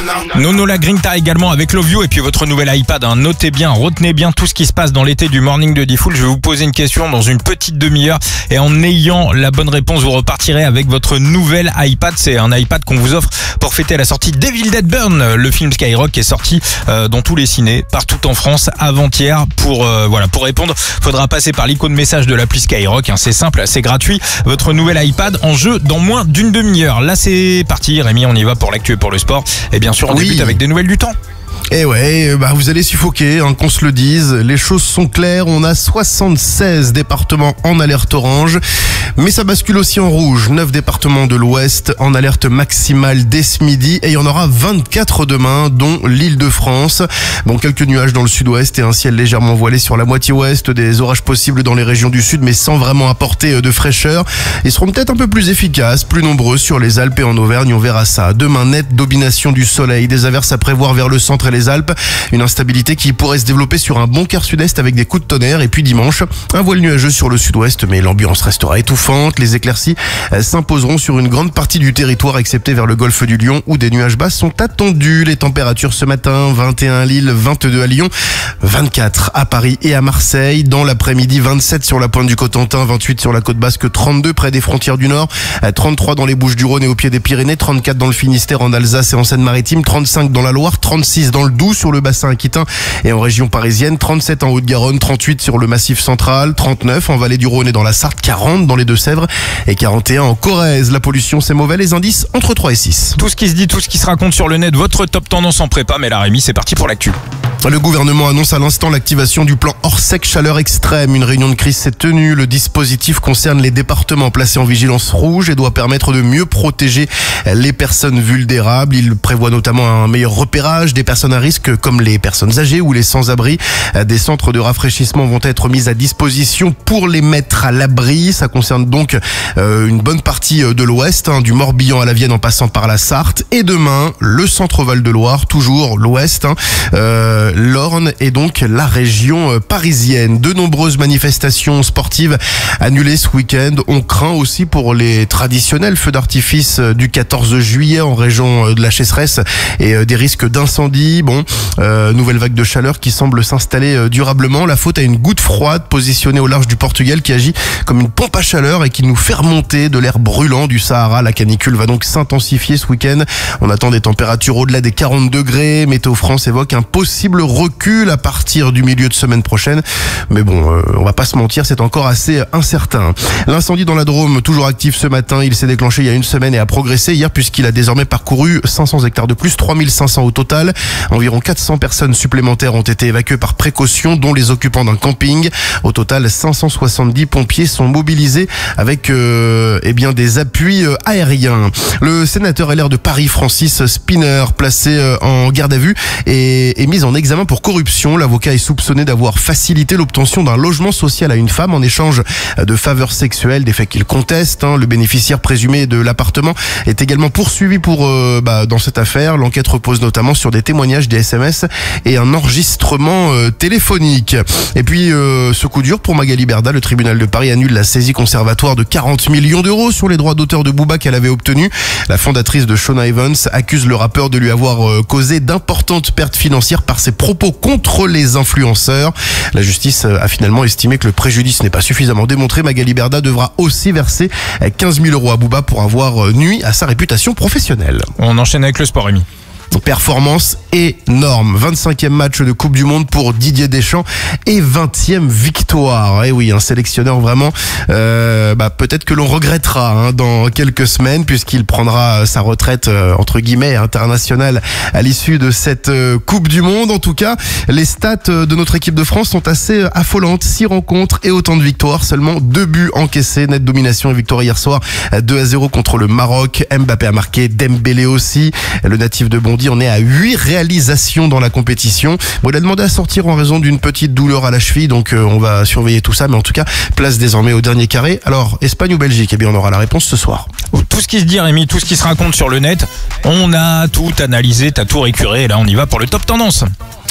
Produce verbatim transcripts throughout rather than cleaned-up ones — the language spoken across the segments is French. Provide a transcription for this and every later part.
Nono la Grinta également avec Love You et puis votre nouvel iPad. Hein. Notez bien, retenez bien tout ce qui se passe dans l'été du Morning de Diffoul. Je vais vous poser une question dans une petite demi-heure et en ayant la bonne réponse, vous repartirez avec votre nouvel iPad. C'est un iPad qu'on vous offre pour fêter la sortie d'Evil Dead Burn, le film Skyrock qui est sorti euh, dans tous les cinés partout en France avant-hier. Pour euh, voilà, pour répondre, faudra passer par l'icône message de l'appli Skyrock. Hein. C'est simple, c'est gratuit. Votre nouvel iPad en jeu dans moins d'une demi-heure. Là, c'est parti, Rémi. On y va pour l'actu et pour le sport. Et bien sûr, on oui. débute avec des nouvelles du temps. Et ouais, bah vous allez suffoquer, hein, qu'on se le dise. Les choses sont claires, on a soixante-seize départements en alerte orange, mais ça bascule aussi en rouge. neuf départements de l'Ouest en alerte maximale dès ce midi, et il y en aura vingt-quatre demain, dont l'Île-de-France. Bon, quelques nuages dans le sud-ouest et un ciel légèrement voilé sur la moitié ouest, des orages possibles dans les régions du sud, mais sans vraiment apporter de fraîcheur. Ils seront peut-être un peu plus efficaces, plus nombreux sur les Alpes et en Auvergne, on verra ça. Demain, nette domination du soleil, des averses à prévoir vers le centre et les Alpes, une instabilité qui pourrait se développer sur un bon quart sud-est avec des coups de tonnerre. Et puis dimanche, un voile nuageux sur le sud-ouest, mais l'ambiance restera étouffante. Les éclaircies s'imposeront sur une grande partie du territoire, excepté vers le golfe du Lion où des nuages bas sont attendus. Les températures ce matin, vingt et un à Lille, vingt-deux à Lyon, vingt-quatre à Paris et à Marseille. Dans l'après-midi, vingt-sept sur la pointe du Cotentin, vingt-huit sur la côte basque, trente-deux près des frontières du Nord, trente-trois dans les Bouches-du-Rhône et au pied des Pyrénées, trente-quatre dans le Finistère, en Alsace et en Seine-Maritime, trente-cinq dans la Loire, trente-six dans le Doubs sur le bassin aquitain et en région parisienne, trente-sept en Haute-Garonne, trente-huit sur le Massif central, trente-neuf en Vallée du Rhône et dans la Sarthe, quarante dans les Deux-Sèvres et quarante et un en Corrèze. La pollution, c'est mauvais, les indices entre trois et six. Tout ce qui se dit, tout ce qui se raconte sur le net, votre top tendance en prépa. Mais là, Rémi, c'est parti pour l'actu. Le gouvernement annonce à l'instant l'activation du plan Orsec chaleur extrême. Une réunion de crise s'est tenue. Le dispositif concerne les départements placés en vigilance rouge et doit permettre de mieux protéger les personnes vulnérables. Il prévoit notamment un meilleur repérage des personnes à risque comme les personnes âgées ou les sans-abri. Des centres de rafraîchissement vont être mis à disposition pour les mettre à l'abri. Ça concerne donc euh, une bonne partie de l'Ouest, hein, du Morbihan à la Vienne en passant par la Sarthe. Et demain, le centre Val-de-Loire, toujours l'Ouest, hein, euh, l'Orne et donc la région parisienne. De nombreuses manifestations sportives annulées ce week-end. On craint aussi pour les traditionnels feux d'artifice du quatorze juillet en région de la Chasseresse et des risques d'incendie. Bon, euh, nouvelle vague de chaleur qui semble s'installer durablement. La faute à une goutte froide positionnée au large du Portugal qui agit comme une pompe à chaleur et qui nous fait remonter de l'air brûlant du Sahara. La canicule va donc s'intensifier ce week-end. On attend des températures au-delà des quarante degrés. Météo France évoque un possible recul à partir du milieu de semaine prochaine. Mais bon, euh, on va pas se mentir, c'est encore assez incertain. L'incendie dans la Drôme, toujours actif ce matin. Il s'est déclenché il y a une semaine et a progressé hier puisqu'il a désormais parcouru cinq cents hectares de plus, trois mille cinq cents au total. Environ quatre cents personnes supplémentaires ont été évacuées par précaution, dont les occupants d'un camping. Au total, cinq cent soixante-dix pompiers sont mobilisés avec euh, eh bien des appuis euh, aériens. Le sénateur L R de Paris, Francis Spinner, placé euh, en garde à vue et est mis en examen pour corruption. L'avocat est soupçonné d'avoir facilité l'obtention d'un logement social à une femme en échange de faveurs sexuelles, des faits qu'il conteste. Hein. Le bénéficiaire présumé de l'appartement est également poursuivi pour euh, bah, dans cette affaire. L'enquête repose notamment sur des témoignages, des S M S et un enregistrement euh, téléphonique. Et puis euh, ce coup dur pour Magali Berda, le tribunal de Paris annule la saisie conservatoire de quarante millions d'euros sur les droits d'auteur de Booba qu'elle avait obtenus. La fondatrice de Shawn Evans accuse le rappeur de lui avoir euh, causé d'importantes pertes financières par ses propos contre les influenceurs. La justice a finalement estimé que le préjudice n'est pas suffisamment démontré. Magali Berda devra aussi verser quinze mille euros à Booba pour avoir nui à sa réputation professionnelle. On enchaîne avec le sport, Rémi. Performance énorme. vingt-cinquième match de Coupe du Monde pour Didier Deschamps et vingtième victoire. Et oui, un sélectionneur vraiment, euh, bah, peut-être que l'on regrettera hein, dans quelques semaines puisqu'il prendra sa retraite euh, entre guillemets internationale à l'issue de cette euh, Coupe du Monde. En tout cas, les stats de notre équipe de France sont assez affolantes. Six rencontres et autant de victoires. Seulement deux buts encaissés. Nette domination et victoire hier soir deux à zéro contre le Maroc. Mbappé a marqué, Dembélé aussi. Le natif de Bondy on est à huit réalisations dans la compétition. Bon, il a demandé à sortir en raison d'une petite douleur à la cheville, donc euh, on va surveiller tout ça, mais en tout cas, place désormais au dernier carré. Alors, Espagne ou Belgique? Eh bien, on aura la réponse ce soir. Tout ce qui se dit, Rémi, tout ce qui se raconte sur le net, on a tout analysé, t'as tout récuré, et là on y va pour le top tendance.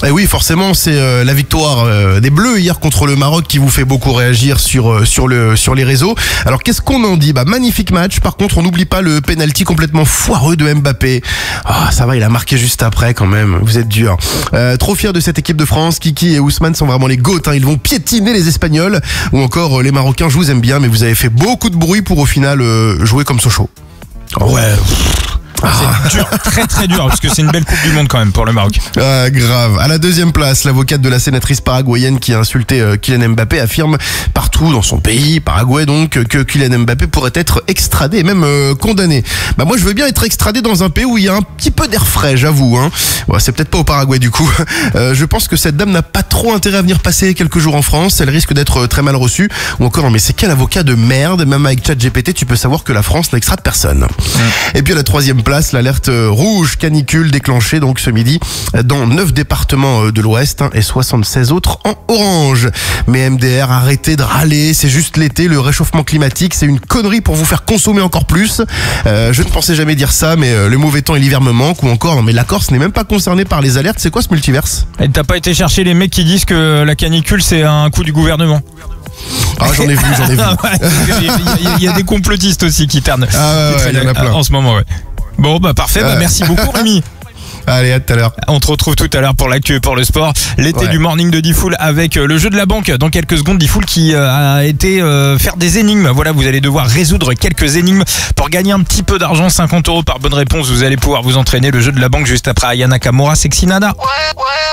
Et oui, forcément, c'est euh, la victoire euh, des Bleus hier contre le Maroc qui vous fait beaucoup réagir sur euh, sur le sur les réseaux. Alors qu'est-ce qu'on en dit? Bah magnifique match. Par contre, on n'oublie pas le penalty complètement foireux de Mbappé. Ah, ça va, il a marqué juste après quand même. Vous êtes dur. Euh, trop fier de cette équipe de France. Kiki et Ousmane sont vraiment les goats. Hein. Ils vont piétiner les Espagnols ou encore euh, les Marocains. Je vous aime bien, mais vous avez fait beaucoup de bruit pour au final euh, jouer comme Sochaux. Ouais. C'est dur, très très dur, parce que c'est une belle Coupe du Monde quand même pour le Maroc. Ah, grave. À la deuxième place, l'avocate de la sénatrice paraguayenne qui a insulté euh, Kylian Mbappé affirme partout dans son pays, Paraguay donc, que Kylian Mbappé pourrait être extradé et même euh, condamné. Bah moi je veux bien être extradé dans un pays où il y a un petit peu d'air frais, j'avoue. Hein. Bon, c'est peut-être pas au Paraguay du coup. Euh, je pense que cette dame n'a pas trop intérêt à venir passer quelques jours en France. Elle risque d'être très mal reçue. Ou encore, mais c'est quel avocat de merde. Même avec ChatGPT, tu peux savoir que la France n'extrade personne. Mmh. Et puis à la troisième place, l'alerte rouge canicule déclenchée donc ce midi dans neuf départements de l'Ouest hein, et soixante-seize autres en orange. Mais M D R, arrêtez de râler, c'est juste l'été, le réchauffement climatique, c'est une connerie pour vous faire consommer encore plus. Euh, je ne pensais jamais dire ça, mais euh, le mauvais temps et l'hiver me manquent. Ou encore, non, mais la Corse n'est même pas concernée par les alertes. C'est quoi ce multiverse? Et t'as pas été chercher les mecs qui disent que la canicule c'est un coup du gouvernement? Ah, j'en ai vu, j'en ai vu. Il ouais, y, y, y a des complotistes aussi qui ternent. Ah ouais, il y en a plein. En ce moment, ouais. Bon, bah parfait, bah, merci beaucoup Rémi. Allez, à tout à l'heure. On te retrouve tout à l'heure pour l'actu et pour le sport. L'été ouais. du morning de Diffoul avec le jeu de la banque. Dans quelques secondes, Diffoul qui a été euh, faire des énigmes. Voilà, vous allez devoir résoudre quelques énigmes pour gagner un petit peu d'argent. cinquante euros par bonne réponse. Vous allez pouvoir vous entraîner. Le jeu de la banque juste après Ayana Kamura, Sexy Nada. Ouais, ouais.